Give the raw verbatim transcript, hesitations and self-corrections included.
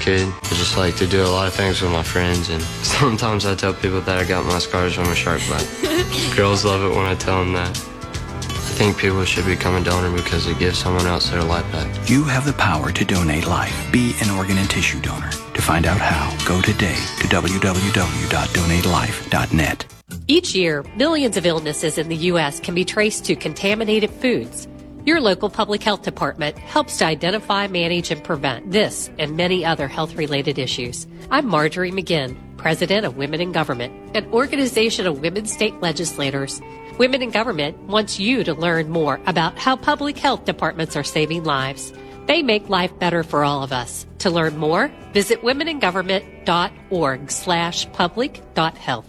kid, I just like to do a lot of things with my friends, and sometimes I tell people that I got my scars from a shark bite. Girls love it when I tell them that. I think people should become a donor because it gives someone else their life back. You have the power to donate life. Be an organ and tissue donor. To find out how, go today to w w w dot donate life dot net. Each year, millions of illnesses in the U S can be traced to contaminated foods. Your local public health department helps to identify, manage, and prevent this and many other health-related issues. I'm Marjorie McGinn, President of Women in Government, an organization of women state legislators. Women in Government wants you to learn more about how public health departments are saving lives. They make life better for all of us. To learn more, visit women in government dot org slash public dot health.